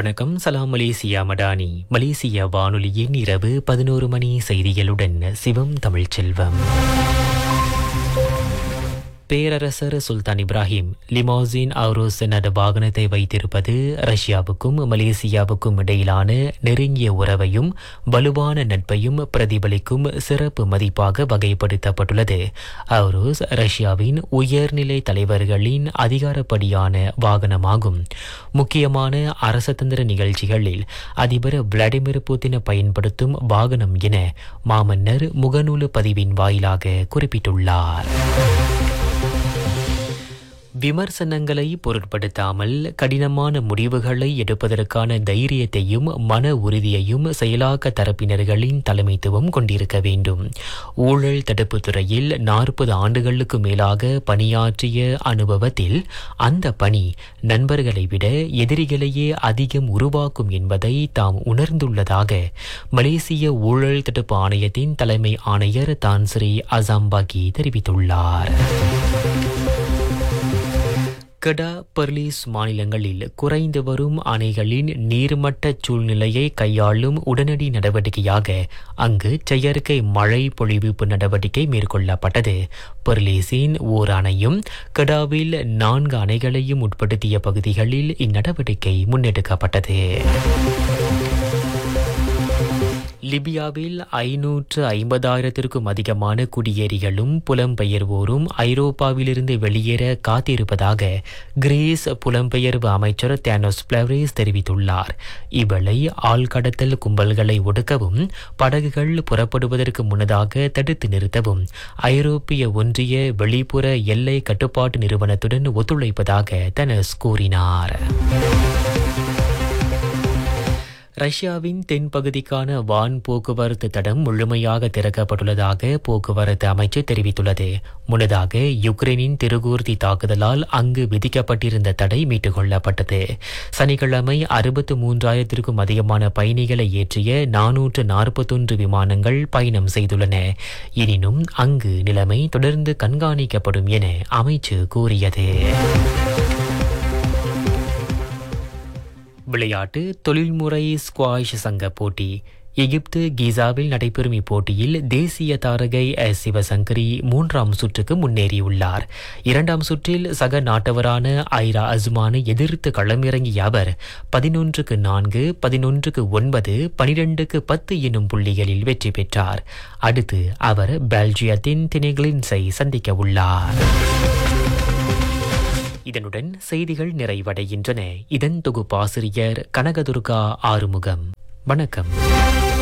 வணக்கம். சலாம் Malaysia Madani. Malaysia வானொலியின் இரவு 11 மணி செய்திகளுடன் சிவம் தமிழ்ச்செல்வம். பேரரசர் சுல்தான் இப்ராஹிம் லிமோசின் அவுரோஸ் என்ற வாகனத்தை வைத்திருப்பது ரஷ்யாவுக்கும் மலேசியாவுக்கும் இடையிலான நெருங்கிய உறவையும் வலுவான நட்பையும் பிரதிபலிக்கும் சிறப்பு மதிப்பாக வகைப்படுத்தப்பட்டுள்ளது. அவுரோஸ் ரஷ்யாவின் உயர்நிலை தலைவர்களின் அதிகாரப்படியான வாகனமாகும். முக்கியமான அரசதந்திர நிகழ்ச்சிகளில் அதிபர் விளாடிமிர் புதின் பயன்படுத்தும் வாகனம் என மாமன்னர் முகநூல் பதிவின் வாயிலாக குறிப்பிட்டுள்ளார். விமர்சனங்களை பொருட்படுத்தாமல் கடினமான முடிவுகளை எடுப்பதற்கான தைரியத்தையும் மன உறுதியையும் செயலாக்க தரப்பினர்களின் தலைமைத்துவம் கொண்டிருக்க வேண்டும். ஊழல் தடுப்பு துறையில் 40 ஆண்டுகளுக்கு மேலாக பணியாற்றிய அனுபவத்தில் அந்த பணி நண்பர்களை விட எதிரிகளையே அதிகம் உருவாக்கும் என்பதை தாம் உணர்ந்துள்ளதாக மலேசிய ஊழல் தடுப்பு ஆணையத்தின் தலைமை ஆணையர் தான் ஸ்ரீ அசாம்பாகி தெரிவித்துள்ளார். கடா பெர்லிஸ் மாநிலங்களில் குறைந்து வரும் அணைகளின் நீர்மட்ட சூழ்நிலையை கையாளும் உடனடி நடவடிக்கையாக அங்கு செயற்கை மழை பொழிவிப்பு நடவடிக்கை மேற்கொள்ளப்பட்டது. பெர்லிஸின் ஓர் அணையும் கடாவில் 4 அணைகளையும் உட்படுத்திய பகுதிகளில் இந்நடவடிக்கை முன்னெடுக்கப்பட்டது. லிபியாவில் 550,000க்கும் அதிகமான குடியேறிகளும் புலம்பெயர்வோரும் ஐரோப்பாவிலிருந்து வெளியேற காத்திருப்பதாக கிரீஸ் புலம்பெயர்வு அமைச்சர் தியானோஸ் பிளவரிஸ் தெரிவித்துள்ளார். இவளை ஆழ்கடத்தல் கும்பல்களை ஒடுக்கவும் படகுகள் புறப்படுவதற்கு முன்னதாக தடுத்து நிறுத்தவும் ஐரோப்பிய ஒன்றிய வெளிப்புற எல்லை கட்டுப்பாட்டு நிறுவனத்துடன் ஒத்துழைப்பதாக தியானோஸ் கூறினார். ரஷ்யாவின் தென்பகுதிக்கான வான் போக்குவரத்து தடம் முழுமையாக திறக்கப்பட்டுள்ளதாக போக்குவரத்து அமைச்சு தெரிவித்துள்ளது. முன்னதாக யுக்ரைனின் திருகூர்தி தாக்குதலால் அங்கு விதிக்கப்பட்டிருந்த தடை மீட்டுக் கொள்ளப்பட்டது. சனிக்கிழமை 63,000க்கும் அதிகமான பயணிகளை ஏற்றிய 441 விமானங்கள் பயணம் செய்துள்ளன. எனினும் அங்கு நிலைமை தொடர்ந்து கண்காணிக்கப்படும் என அமைச்சு கூறியது. விளையாட்டு. தொழில்முறை ஸ்குவாஷ் சங்க போட்டி. எகிப்து கீசாவில் நடைபெறும் இப்போட்டியில் தேசிய தாரகை சிவசங்கரி 3ஆம் சுற்றுக்கு முன்னேறியுள்ளார். 2ஆம் சுற்றில் சக நாட்டவரான ஐரா அஸ்மானை எதிர்த்து களமிறங்கிய அவர் 11-4, 11-9, 12-10 எனும் புள்ளிகளில் வெற்றி பெற்றார். அடுத்து அவர் பெல்ஜியத்தின் தினேக்லின்ஸை சந்திக்க உள்ளார். இதனுடன் செய்திகள் நிறைவடைகின்றன. இதன் தொகுப்பாசிரியர் கனகதுர்கா ஆறுமுகம். வணக்கம்.